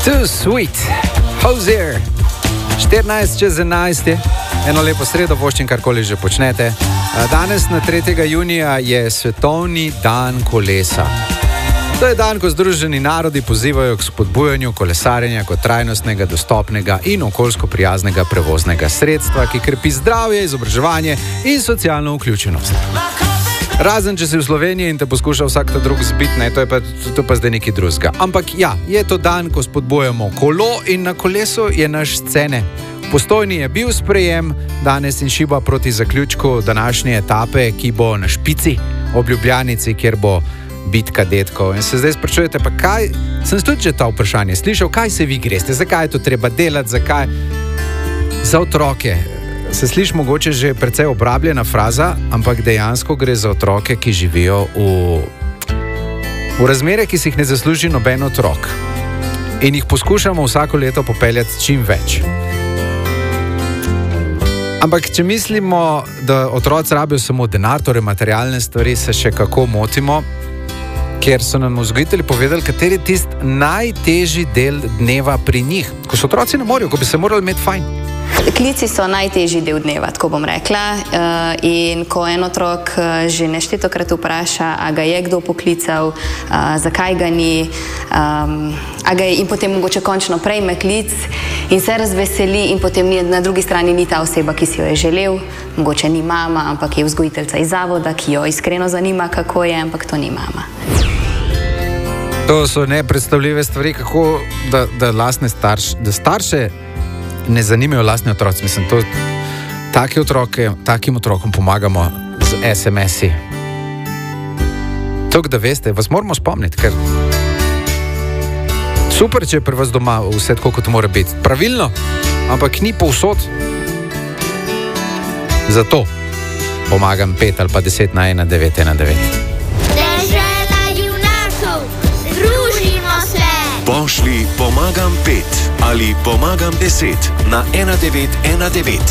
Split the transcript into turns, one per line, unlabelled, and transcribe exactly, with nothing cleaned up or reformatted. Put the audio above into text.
Too Sweet, Hozier, štirinajst čez enajst, eno lepo sredo, voščim karkoli že počnete. Danes na tretjega junija je svetovni dan kolesa. To je dan, ko Združeni narodi pozivajo k spodbujanju kolesarjenja kot trajnostnega, dostopnega in okoljsko prijaznega prevoznega sredstva, ki krepi zdravje, izobraževanje in socialno vključenost. Razen, če si v Sloveniji in te poskuša vsak ta drug zbit, ne, to je pa, to pa zdaj nekaj drugega. Ampak ja, je to dan, ko spodbujamo kolo in na kolesu je naš scene. V Postojni je bil sprejem danes in šiba proti zaključku današnje etape, ki bo na špici ob Ljubljanici, kjer bo bitka detkov. In se zdaj sprašujete, pa kaj, sem tudi že to vprašanje slišal, kaj se vi greste, zakaj je to treba delati, zakaj za otroke. Se sliši mogoče že precej obrabljena fraza, ampak dejansko gre za otroke, ki živijo v, v razmere, ki si jih ne zasluži noben otrok. In jih poskušamo vsako leto popeljati čim več. Ampak če mislimo, da otroci rabijo samo denar, torej materialne stvari, se še kako motimo, ker so nam vzgojitelji povedali, kateri je tisti najtežji del dneva pri njih. Ko so otroci na morju, ko bi se morali imeti fajn.
Klici so najtežji del dneva, tako bom rekla, in ko en otrok že neštetokrat vpraša, a ga je kdo poklical, zakaj ga ni, a ga je, in potem mogoče končno prejme klic in se razveseli in potem na drugi strani ni ta oseba, ki si jo je želel, mogoče ni mama, ampak je vzgojiteljica iz zavoda, ki jo iskreno zanima, kako je, ampak to ni mama.
To so nepredstavljive stvari, kako da, da lastne starš, da starše ne zanimajo lastni otroci. Mislim, to take otroke, takim otrokom pomagamo z es em esi. To, da veste, vas moramo spomniti, ker super, če je pri vas doma vse tako, kot mora biti. Pravilno, ampak ni povsod. Zato pomagam pet ali pa deset na ena devet ena devet.
Pošli pomagam pet ali pomagam deset na ena devet ena devet.